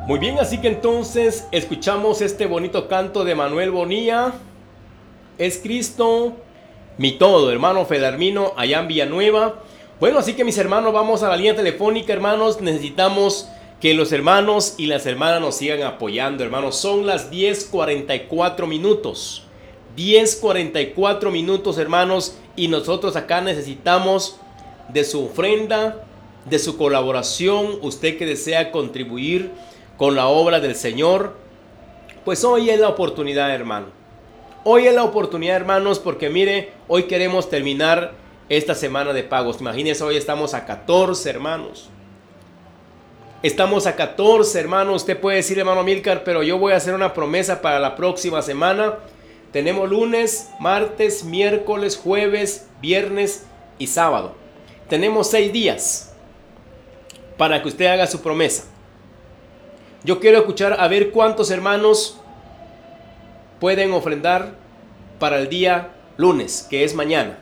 Muy bien, así que entonces escuchamos este bonito canto de Manuel Bonilla. Es Cristo mi todo, hermano Fedarmino, allá en Villanueva. Bueno, así que mis hermanos, vamos a la línea telefónica, hermanos. Necesitamos que los hermanos y las hermanas nos sigan apoyando, hermanos. Son las 10:44 minutos. 10:44 minutos, hermanos. Y nosotros acá necesitamos de su ofrenda, de su colaboración. Usted que desea contribuir con la obra del Señor, pues hoy es la oportunidad, hermano. Hoy es la oportunidad, hermanos, porque mire, hoy queremos terminar esta semana de pagos. Imagínense, hoy estamos a 14, hermanos. Estamos a 14, hermanos. Usted puede decir, hermano Milcar, pero yo voy a hacer una promesa para la próxima semana. Tenemos lunes, martes, miércoles, jueves, viernes y sábado. Tenemos 6 días para que usted haga su promesa. Yo quiero escuchar a ver cuántos hermanos pueden ofrendar para el día lunes, que es mañana.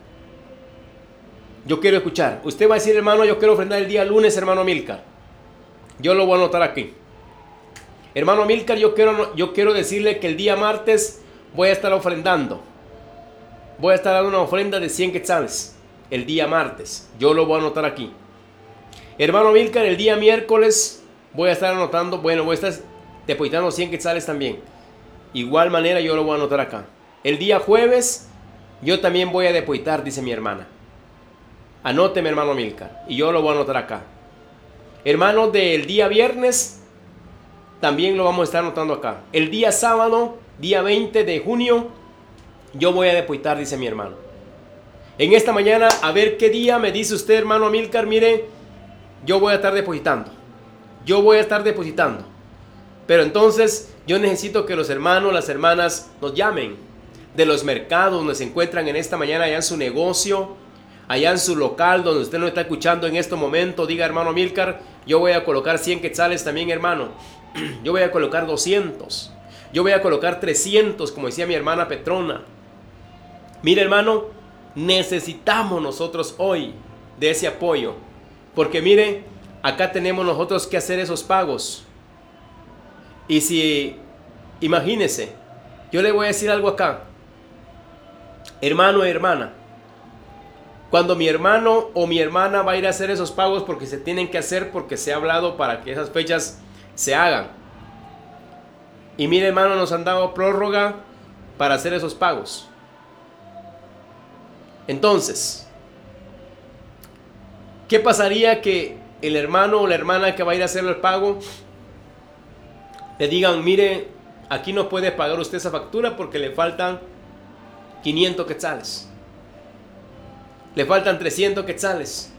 Yo quiero escuchar. Usted va a decir, hermano, yo quiero ofrendar el día lunes, hermano Milcar. Yo lo voy a anotar aquí. Hermano Milcar, yo quiero decirle que el día martes voy a estar ofrendando. Voy a estar dando una ofrenda de 100 quetzales. El día martes. Yo lo voy a anotar aquí. Hermano Milcar, el día miércoles voy a estar anotando, bueno, voy a estar depositando 100 quetzales también. Igual manera yo lo voy a anotar acá. El día jueves yo también voy a depositar, dice mi hermana. Anóteme, hermano Milcar, y yo lo voy a anotar acá. Hermano, del día viernes también lo vamos a estar anotando acá. El día sábado, día 20 de junio, yo voy a depositar, dice mi hermano. En esta mañana, a ver qué día me dice usted, hermano Milcar, mire, yo voy a estar depositando. Yo voy a estar depositando. Pero entonces yo necesito que los hermanos, las hermanas nos llamen de los mercados donde se encuentran en esta mañana, allá en su negocio, allá en su local donde usted nos está escuchando en este momento. Diga, hermano Milcar, yo voy a colocar 100 quetzales también, hermano. Yo voy a colocar 200. Yo voy a colocar 300, como decía mi hermana Petrona. Mire, hermano, necesitamos nosotros hoy de ese apoyo. Porque mire, acá tenemos nosotros que hacer esos pagos. Y si, imagínese, yo le voy a decir algo acá. Hermano y hermana, cuando mi hermano o mi hermana va a ir a hacer esos pagos, porque se tienen que hacer, porque se ha hablado para que esas fechas se hagan. Y mire, hermano, nos han dado prórroga para hacer esos pagos. Entonces, ¿qué pasaría que el hermano o la hermana que va a ir a hacer el pago le digan, mire, aquí no puede pagar usted esa factura porque le faltan 500 quetzales, le faltan 300 quetzales,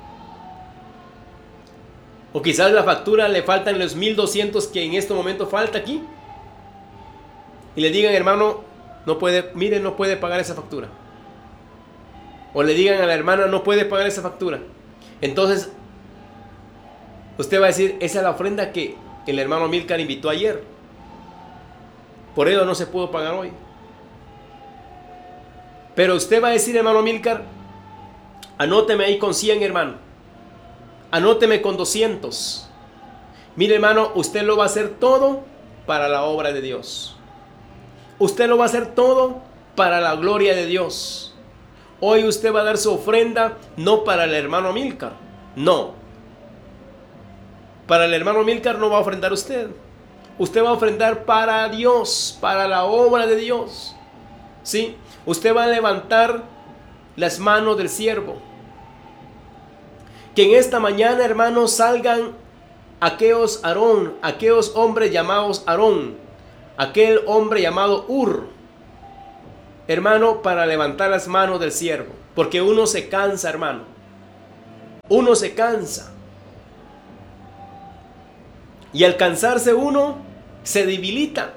o quizás la factura le faltan los 1200 que en este momento falta aquí, y le digan, hermano, no puede, mire, no puede pagar esa factura, o le digan a la hermana, no puede pagar esa factura? Entonces usted va a decir, esa es la ofrenda que el hermano Milcar invitó ayer, por ello no se pudo pagar hoy. Pero usted va a decir, hermano Milcar, anóteme ahí con 100, hermano, anóteme con 200. Mire, hermano, usted lo va a hacer todo para la obra de Dios. Usted lo va a hacer todo para la gloria de Dios. Hoy usted va a dar su ofrenda no para el hermano Milcar, no. Para el hermano Milcar no va a ofrendar usted. Usted va a ofrendar para Dios, para la obra de Dios. ¿Sí? Usted va a levantar las manos del siervo. Que en esta mañana, hermanos, salgan aquellos Aarón, aquellos hombres llamados Aarón, aquel hombre llamado Ur, hermano, para levantar las manos del siervo. Porque uno se cansa, hermano. Uno se cansa. Y al cansarse uno, se debilita.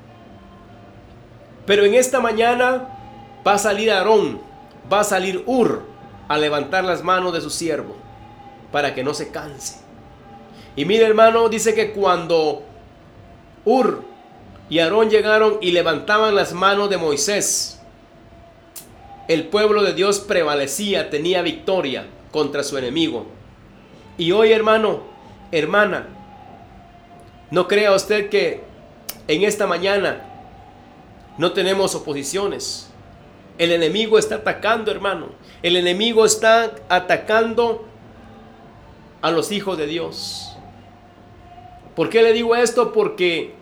Pero en esta mañana va a salir Aarón, va a salir Ur a levantar las manos de su siervo para que no se canse. Y mire, hermano, dice que cuando Ur y Aarón llegaron y levantaban las manos de Moisés, el pueblo de Dios prevalecía, tenía victoria contra su enemigo. Y hoy, hermano, hermana, No crea usted que en esta mañana no tenemos oposiciones. El enemigo está atacando, hermano. El enemigo está atacando a los hijos de Dios. ¿Por qué le digo esto? Porque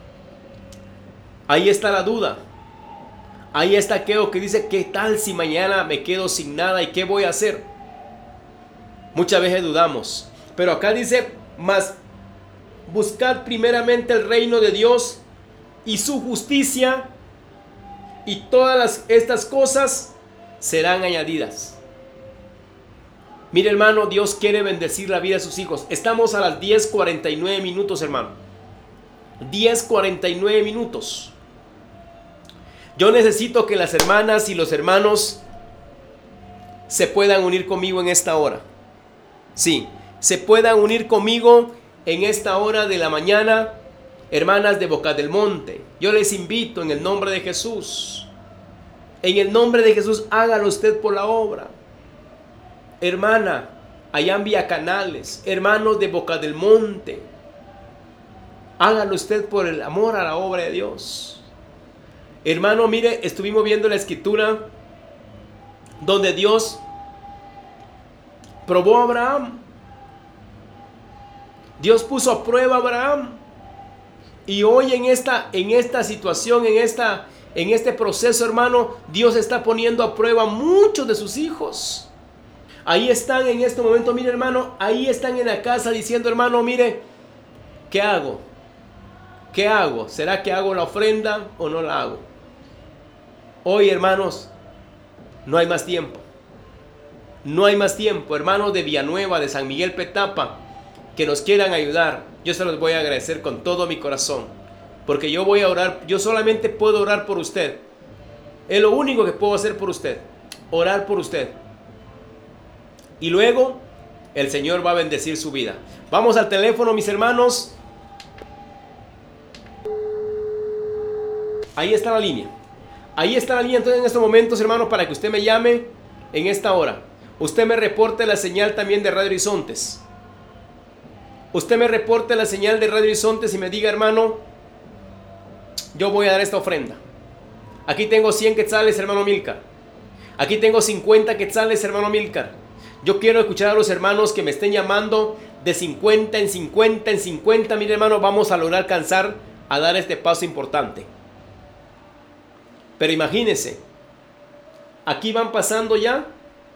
ahí está la duda. Ahí está aquello que dice, ¿qué tal si mañana me quedo sin nada y qué voy a hacer? Muchas veces dudamos. Pero acá dice, mas buscad primeramente el reino de Dios y su justicia, y todas estas cosas serán añadidas. Mire, hermano, Dios quiere bendecir la vida de sus hijos. Estamos a las 10:49 minutos, hermano. 10:49 minutos. Yo necesito que las hermanas y los hermanos se puedan unir conmigo en esta hora. Sí, se puedan unir conmigo en esta hora de la mañana, hermanas de Boca del Monte. Yo les invito en el nombre de Jesús. En el nombre de Jesús, hágalo usted por la obra. Hermana, allá en Vía Canales, hermanos de Boca del Monte, hágalo usted por el amor a la obra de Dios. Hermano, mire, estuvimos viendo la escritura donde Dios probó a Abraham. Dios puso a prueba a Abraham. Y hoy en esta situación, en este proceso, hermano, Dios está poniendo a prueba a muchos de sus hijos. Ahí están en este momento, mire, hermano, ahí están en la casa diciendo, hermano, mire, ¿qué hago? ¿Qué hago? ¿Será que hago la ofrenda o no la hago? Hoy, hermanos, no hay más tiempo. No hay más tiempo, hermanos de Villanueva, de San Miguel Petapa, que nos quieran ayudar. Yo se los voy a agradecer con todo mi corazón, porque yo voy a orar. Yo solamente puedo orar por usted. Es lo único que puedo hacer por usted, orar por usted. Y luego el Señor va a bendecir su vida. Vamos al teléfono, mis hermanos. Ahí está la línea. Ahí está la línea entonces en estos momentos, hermanos, para que usted me llame en esta hora. Usted me reporte la señal también de Radio Horizontes. Usted me reporte la señal de Radio Horizontes y me diga, hermano, yo voy a dar esta ofrenda. Aquí tengo 100 quetzales, hermano Milcar. Aquí tengo 50 quetzales, hermano Milcar. Yo quiero escuchar a los hermanos que me estén llamando de 50 en 50 en 50. Mire, hermano, vamos a lograr alcanzar a dar este paso importante. Pero imagínense, aquí van pasando ya,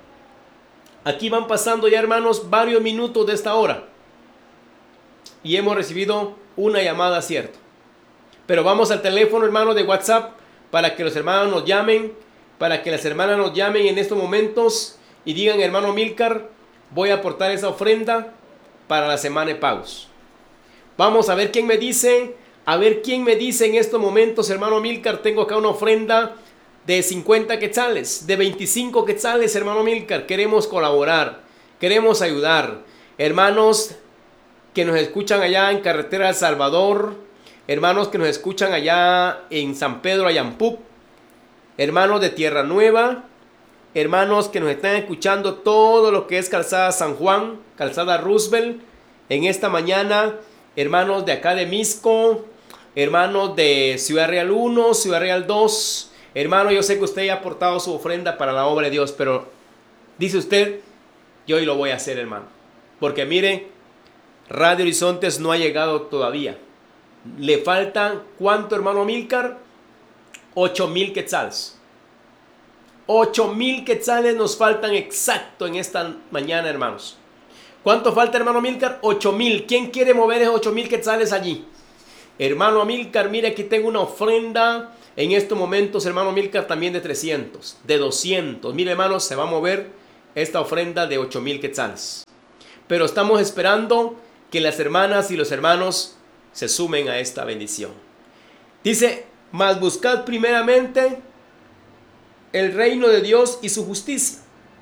hermanos, varios minutos de esta hora. Y hemos recibido una llamada, cierto. Pero vamos al teléfono, hermano, de WhatsApp, para que los hermanos nos llamen, para que las hermanas nos llamen en estos momentos y digan, hermano Milcar, voy a aportar esa ofrenda para la semana de pagos. Vamos a ver quién me dice, en estos momentos, hermano Milcar, tengo acá una ofrenda de 50 quetzales, de 25 quetzales, hermano Milcar. Queremos colaborar, queremos ayudar. Hermanos que nos escuchan allá en Carretera El Salvador, hermanos que nos escuchan allá en San Pedro Ayampuc, hermanos de Tierra Nueva, hermanos que nos están escuchando todo lo que es Calzada San Juan, Calzada Roosevelt, en esta mañana, hermanos de acá de Misco, hermanos de Ciudad Real 1, Ciudad Real 2, hermano, yo sé que usted ha aportado su ofrenda para la obra de Dios, pero dice usted, yo hoy lo voy a hacer, hermano, porque mire, Radio Horizontes no ha llegado todavía. Le faltan, ¿cuánto, hermano Milcar? 8,000 quetzales. 8,000 quetzales nos faltan exacto en esta mañana, hermanos. ¿Cuánto falta, hermano Milcar? 8,000. ¿Quién quiere mover esos 8,000 quetzales allí? Hermano Milcar, mire, aquí tengo una ofrenda en estos momentos, hermano Milcar, también de 300, de 200. Mire, hermanos, se va a mover esta ofrenda de 8,000 quetzales. Pero estamos esperando que las hermanas y los hermanos se sumen a esta bendición. Dice, mas buscad primeramente el reino de Dios y su justicia,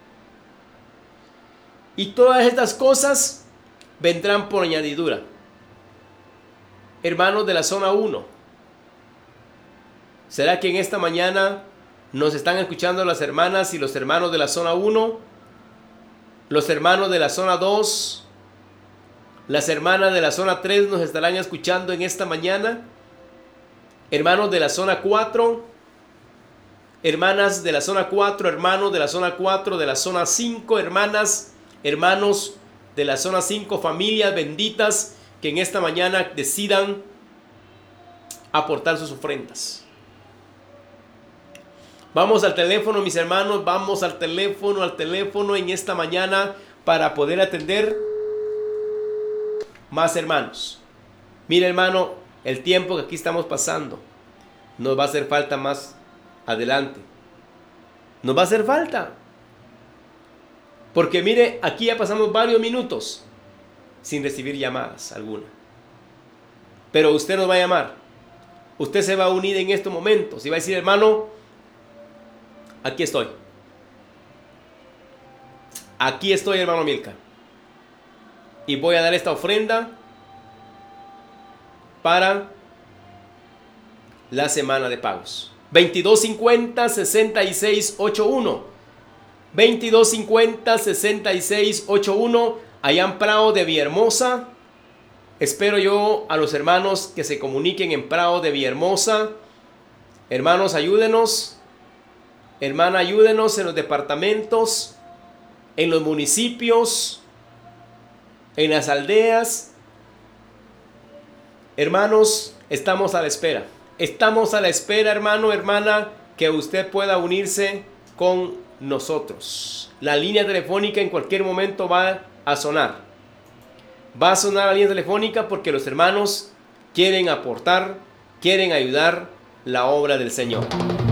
y todas estas cosas vendrán por añadidura. Hermanos de la zona 1, ¿será que en esta mañana nos están escuchando las hermanas y los hermanos de la zona 1? Los hermanos de la zona 2, Las hermanas de la zona 3 nos estarán escuchando en esta mañana. Hermanos de la zona 4, hermanas de la zona 4, hermanos de la zona 4, de la zona 5, hermanas, hermanos de la zona 5, familias benditas que en esta mañana decidan aportar sus ofrendas. Vamos al teléfono, mis hermanos, vamos al teléfono en esta mañana para poder atender más hermanos. Mira, hermano, el tiempo que aquí estamos pasando nos va a hacer falta más adelante. Nos va a hacer falta. Porque mire, aquí ya pasamos varios minutos sin recibir llamadas alguna. Pero usted nos va a llamar. Usted se va a unir en estos momentos y va a decir, hermano, aquí estoy. Aquí estoy, hermano Milka. Y voy a dar esta ofrenda para la semana de pagos. 2250-6681. 2250-6681. Allá en Prado de Villahermosa. Espero yo a los hermanos que se comuniquen en Prado de Villahermosa. Hermanos, ayúdenos. Hermana, ayúdenos en los departamentos, en los municipios, en las aldeas. Hermanos, estamos a la espera. Estamos a la espera, hermano, hermana, que usted pueda unirse con nosotros. La línea telefónica en cualquier momento va a sonar. Va a sonar la línea telefónica porque los hermanos quieren aportar, quieren ayudar la obra del Señor.